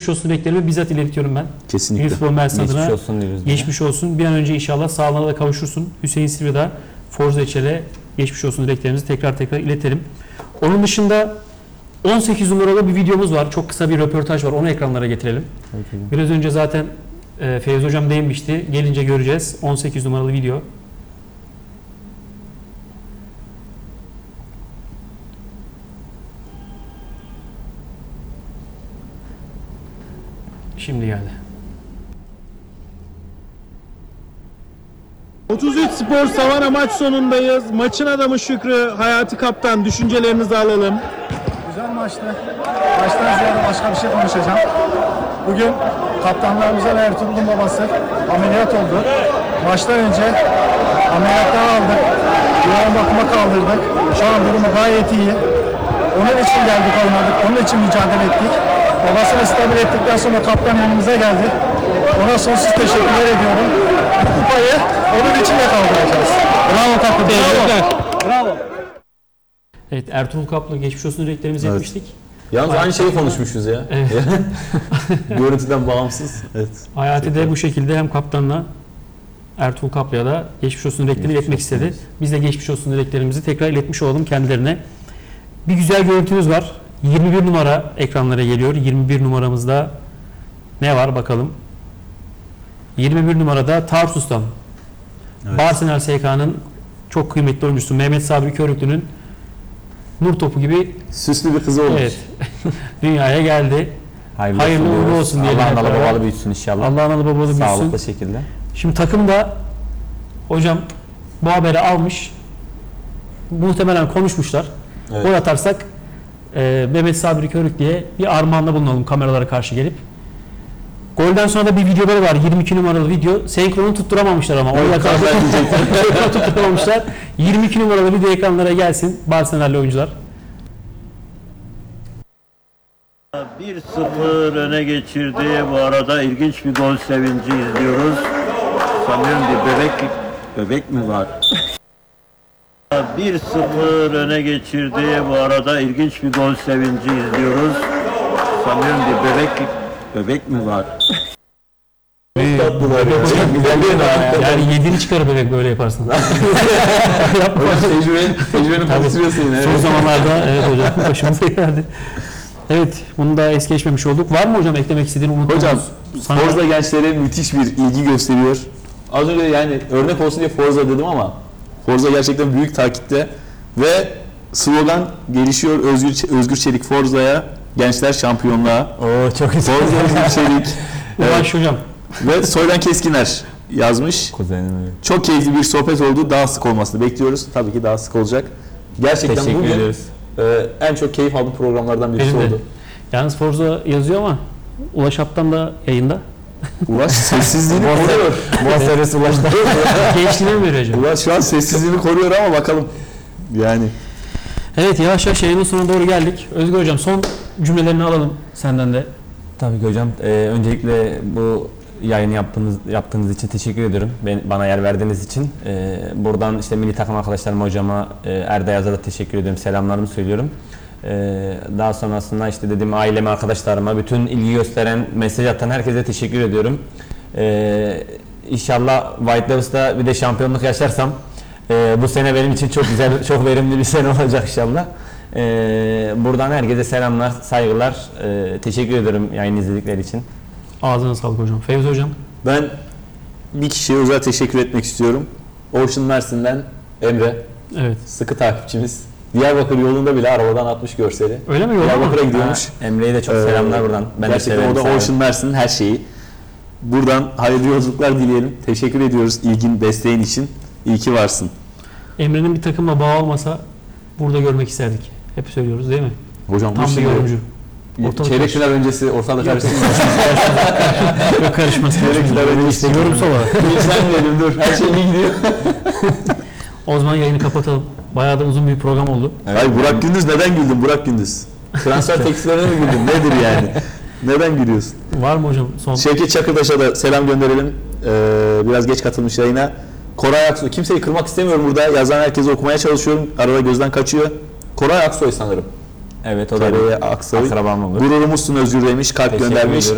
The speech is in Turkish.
geçmiş olsun dileklerimi bizzat iletiyorum ben. Kesinlikle. Unispor Mersin Geçmiş adına olsun diyoruz. geçmiş olsun. Bir an önce inşallah sağlığına da kavuşursun. Hüseyin Silva'da Forza Eçel'e geçmiş olsun dileklerimizi tekrar iletelim. Onun dışında 18 numaralı bir videomuz var. Çok kısa bir röportaj var. Onu ekranlara getirelim. Biraz önce zaten Feyyaz Hocam değinmişti. Gelince göreceğiz. 18 numaralı video. Şimdi geldi. 33 Spor Savana maç sonundayız. Maçın adamı Şükrü, Hayati Kaptan, düşüncelerinizi alalım. Güzel maçtı. Maçtan ziyade başka bir şey konuşacağım. Bugün kaptanlarımızdan Ertuğrul'un babası ameliyat oldu. Maçtan önce ameliyattan aldık. Yoğun bakıma kaldırdık. Şu an durumu gayet iyi. Onun için geldik, oynadık. Onun için mücadele ettik. Babasını stabil ettikten sonra kaptan yanımıza geldi. Ona sonsuz teşekkürler ediyorum. Bu kupayı onun için de kaldıracağız. Bravo kaptan. Bravo. Evet, Ertuğrul Kaplı geçmiş olsun dileklerimizi etmiştik. Yalnız aynı şeyi konuşmuşuz ya. Evet. Görüntüden bağımsız. Evet. Hayati de bu şekilde hem kaptanla Ertuğrul Kaplı'ya da geçmiş olsun dileklerini iletmek istedi. Biz de geçmiş olsun dileklerimizi tekrar iletmiş olalım kendilerine. Bir güzel görüntümüz var. 21 numara ekranlara geliyor. 21 numaramızda ne var bakalım. 21 numarada Tarsus'tan Barsener SK'nın çok kıymetli oyuncusu Mehmet Sabri Körüklü'nün nur topu gibi Süslü bir kızı olmuş. evet, dünyaya geldi. Hayırlı uğurlu olsun diyelim. Allah analı hep beraber. babalı büyütsün inşallah. Allah analı babalı büyüsün. Sağlıklı şekilde. Şimdi takım da hocam bu haberi almış. Muhtemelen konuşmuşlar. Evet. Gol atarsak Mehmet Sabri Körük diye bir armağanla bulunalım kameralara karşı gelip. Golden sonra da bir videoları var. 22 numaralı video. Senkronu tutturamamışlar ama. Evet, Orada kaldı. Senkronu tutturamamışlar. 22 numaralı video ekranlara gelsin. Barcelona'lı oyuncular. 1-0 öne geçirdi. Bu arada ilginç bir gol sevinci izliyoruz. Sanıyorum bir bebek mi var? 1-0 öne geçirdi. Bu arada ilginç bir gol sevinci izliyoruz. Sanıyorum bir bebek mi var? Tatlılar ya. Yani yediğini çıkarır bebek böyle yaparsın. Tecrübenin konuşuyorsun yine. Son zamanlarda evet hocam başımıza geldi. Evet, bunu da es geçmemiş olduk. Var mı hocam eklemek istediğin unuttuğunuz? Hocam Sana... Forza gençlere müthiş bir ilgi gösteriyor. Az önce yani örnek olsun diye Forza dedim ama Forza gerçekten büyük takipte ve slogan gelişiyor. Özgür Çelik Forza'ya, gençler şampiyonluğa. Oo çok güzel. Forza Özgür Çelik Ulaş hocam. ve Soydan Keskiner yazmış. Kuzenim evet. Çok keyifli bir sohbet oldu. Daha sık olmasını bekliyoruz. Tabii ki daha sık olacak. Gerçekten Teşekkür bugün ediyoruz. en çok keyif aldığım programlardan birisi Benim de. oldu. Yalnız Forza yazıyor ama Ulaş Aptan da yayında. Ulaş sessizliğini koruyor. Muhasebesi ulaştı. Gençliğine mi veriyor hocam? Ulaş şu an sessizliğini koruyor ama bakalım. Yani. Evet, yavaş yavaş yayının sonuna doğru geldik. Özgür hocam son cümlelerini alalım senden de. Tabii ki hocam. Öncelikle bu yayını yaptığınız için teşekkür ediyorum. Bana yer verdiğiniz için. Buradan işte milli takım arkadaşlarıma, hocama, Erda Yaz'a da teşekkür ediyorum. Selamlarımı söylüyorum. Daha sonrasında işte dediğim aileme, arkadaşlarıma, bütün ilgi gösteren, mesaj atan herkese teşekkür ediyorum. İnşallah White Devs'ta bir de şampiyonluk yaşarsam bu sene benim için çok güzel, çok verimli bir sene olacak inşallah. Buradan herkese selamlar, saygılar. Teşekkür ederim yayın izledikleri için. Ağzına sağlık hocam. Fevzi hocam. Ben bir kişiye özel teşekkür etmek istiyorum. Ocean Mersin'den Emre. Evet. Sıkı takipçimiz. Diyarbakır yolunda bile arabadan atmış görseli. Öyle mi? Yolda mı? Diyarbakır'a gidiyormuş. Emre'ye de çok selamlar buradan. Ben de Gerçekten severim. o da severim. Ocean Mersin'in her şeyi. Buradan hayırlı yolculuklar dileyelim. Teşekkür ediyoruz ilgin, desteğin için. İyi ki varsın. Emre'nin bir takımla bağı olmasa burada görmek isterdik. Hep söylüyoruz değil mi? Hocam Tam bir yorumcu. Çeyrek final öncesi ortalık karıştırma. Yok karışmaz. Çeyrek final öncesi. Yorumsal olarak. Geçenmeyelim dur. Her şey iyi gidiyor. O zaman yayını kapatalım. Bayağı da uzun bir program oldu. Hayır, Burak Gündüz neden güldün Burak Gündüz? Transfer tekliflerine mi güldün? Nedir yani? Neden gülüyorsun? Var mı hocam son? Şevket Çakırdaş'a da selam gönderelim. Biraz geç katılmış yayına. Koray Aksoy. Kimseyi kırmak istemiyorum burada. Yazan herkese okumaya çalışıyorum. Arada gözden kaçıyor. Koray Aksoy sanırım. Evet, o da Koray Aksoy. akrabam olur. Gururumuzsun Özgür demiş. Kalp Teşekkür göndermiş. ediyorum.